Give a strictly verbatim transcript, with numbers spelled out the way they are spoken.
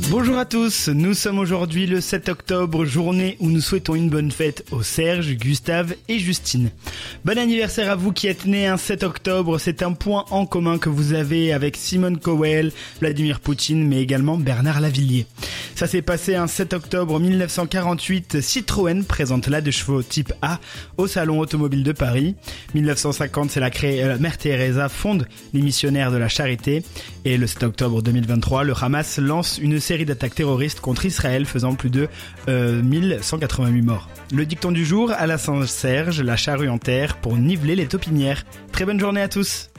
Bonjour à tous, nous sommes aujourd'hui le sept octobre, journée où nous souhaitons une bonne fête aux Serge, Gustave et Justine. Bon anniversaire à vous qui êtes nés un sept octobre, c'est un point en commun que vous avez avec Simone Cowell, Vladimir Poutine, mais également Bernard Lavilliers. Ça s'est passé un sept octobre mille neuf cent quarante-huit, Citroën présente la de chevaux type A au Salon Automobile de Paris. mille neuf cent cinquante, c'est la, cré... la mère Teresa fonde les missionnaires de la charité. Et le sept octobre deux mille vingt-trois, le Hamas lance une série d'attaques terroristes contre Israël faisant plus de euh, mille cent quatre-vingt-huit morts. Le dicton du jour, à la Saint-Serge, la charrue en terre pour niveler les taupinières. Très bonne journée à tous.